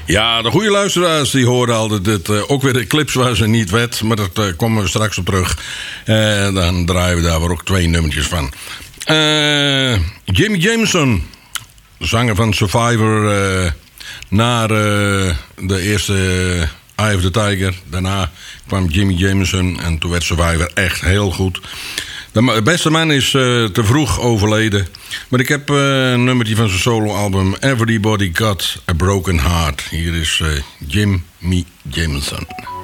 Ja, de goede luisteraars die horen altijd ook weer de clips waar ze niet werd. Maar dat komen we straks op terug. Dan draaien we daar weer ook 2 nummertjes van. Jimmy Jameson, zanger van Survivor, naar de eerste Eye of the Tiger. Daarna kwam Jimmy Jameson en toen werd Survivor echt heel goed. De beste man is te vroeg overleden. Maar ik heb een nummertje van zijn soloalbum Everybody Got a Broken Heart. Hier is Jimmy Jameson.